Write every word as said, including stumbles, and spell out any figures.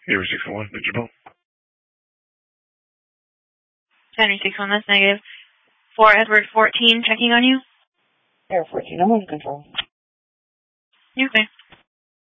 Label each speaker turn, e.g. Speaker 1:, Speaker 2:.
Speaker 1: Avery six one one, Mitchell Bone.
Speaker 2: Henry six one, that's negative. four Edward fourteen, checking on you.
Speaker 3: Air fourteen, I'm under control.
Speaker 2: You okay?